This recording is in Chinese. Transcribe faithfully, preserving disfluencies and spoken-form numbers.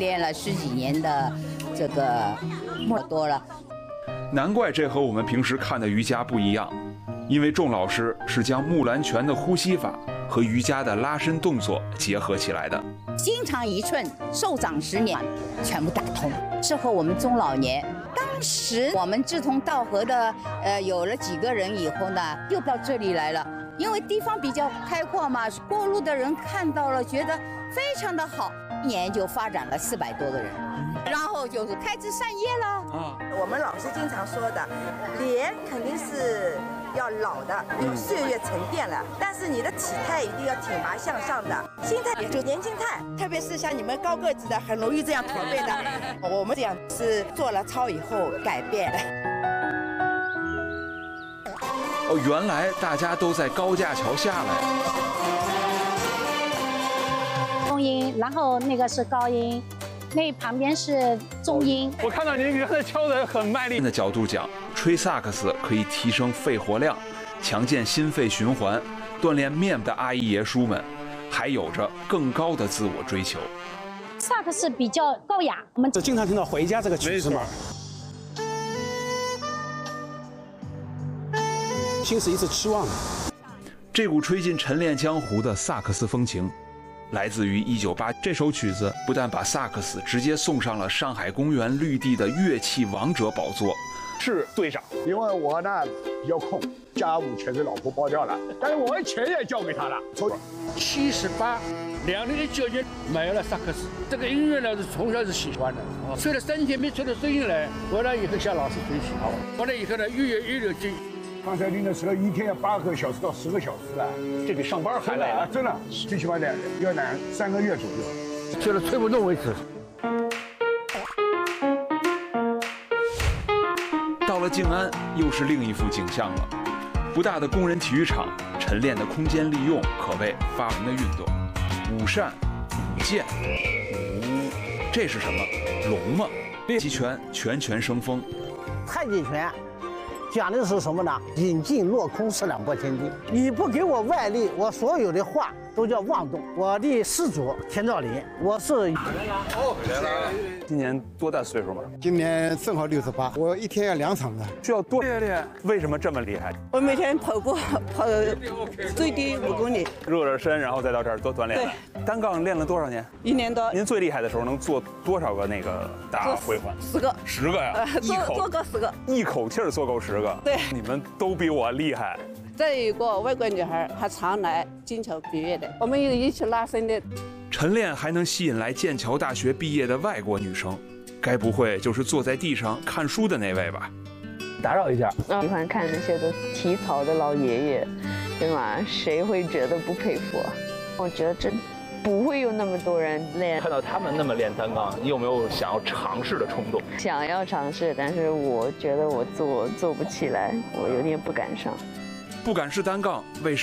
练了十几年的这个莫多了。 难怪这和我们平时看的瑜伽不一样，因为仲老师是将木兰拳的呼吸法和瑜伽的拉伸动作结合起来的。 心长一寸，寿长十年，全部打通，适合我们中老年。当时我们志同道合的，呃，有了几个人以后呢，又到这里来了，因为地方比较开阔嘛，过路的人看到了，觉得非常的好，一年就发展了四百多个人，然后就是开枝散叶了。 啊，我们老师经常说的，脸肯定是要老的，因为岁月沉淀了，但是你的体态一定要挺拔向上的，心态也就年轻态，特别是像你们高个子的，很容易这样驼背的。我们这样是做了操以后改变的。 哦，原来大家都在高架桥下来。 中音，然后那个是高音，那旁边是中音。 我看到您刚才敲得很卖力。 的角度讲，吹萨克斯可以提升肺活量，强健心肺循环，锻炼面的阿姨爷叔们，还有着更高的自我追求。 萨克斯比较高雅，我们这经常听到《回家》这个曲子嘛。心是一次期望的。 这股吹进陈练江湖的萨克斯风情，来自于一九八。这首曲子不但把萨克斯直接送上了上海公园绿地的乐器王者宝座。 是队长， 因为我呢比较空，家务全是老婆包掉了，但是我的钱也交给他了。 七十八，两零一九年买了萨克斯，这个音乐呢是从小是喜欢的，吹了三天没吹出声音来，回来以后向老师学习，回来以后呢越演越有劲。 刚才练的时候一天要八个小时到十个小时了， 这比上班还累啊！ 真的，最起码两要两三个月左右， 吹了吹不动为止。 到了静安，又是另一幅景象了。不大的工人体育场，晨练的空间利用可谓发明的运动。舞扇、舞剑、舞，这是什么？龙吗？击拳，拳拳生风。 太极拳讲的是什么呢？引劲落空是两拨千斤。你不给我外力，我所有的话都叫妄动。我的师祖田兆林，我是。 哦，回来了。今年多大岁数嘛？ 今年正好六十八。我一天要两场的， 需要多练练。为什么这么厉害？ 我每天跑步跑最低五公里， 热热身，然后再到这儿多锻炼。对，单杠练了多少年？ 一年多。 您最厉害的时候能做多少个那个大回环？ 十个。 十个呀？ 呃、做做够十个。 一口气儿做够十个。 对， 你们都比我厉害。 再有一个外国女孩，她常来金桥比约的，我们一起拉伸的。 晨练还能吸引来剑桥大学毕业的外国女生，该不会就是坐在地上看书的那位吧？ 打扰一下， 喜欢看那些都体操的老爷爷，对吗？谁会觉得不佩服？我觉得这不会有那么多人练。 看到他们那么练单杠，你有没有想要尝试的冲动？ 想要尝试，但是我觉得我做做不起来，我有点不敢上。 不敢试单杠，为什么？